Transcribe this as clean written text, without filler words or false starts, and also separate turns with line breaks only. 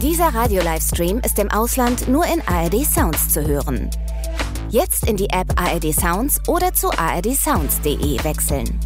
Dieser Radio-Livestream ist im Ausland nur in ARD Sounds zu hören. Jetzt in die App ARD Sounds oder zu ardsounds.de wechseln.